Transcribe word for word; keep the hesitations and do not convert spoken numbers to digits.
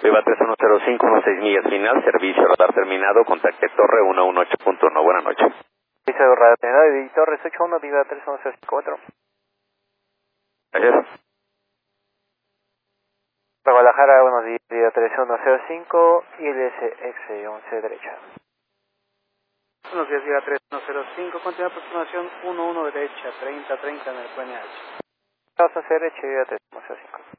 Viva tres uno cero cinco, seis millas final, servicio radar terminado, contacte Torre ciento dieciocho punto uno, buenas noches. Servicio radar terminado y Torre ocho uno, Viva tres uno cero cinco cuatro. Gracias. Guadalajara, buenos días, Viva tres uno cero cinco, I L S X once derecha. Buenos días, Viva tres uno cero cinco, continúa aproximación uno uno derecha, treinta treinta en el P N H. Vamos a hacer derecha, Viva tres uno cero cinco.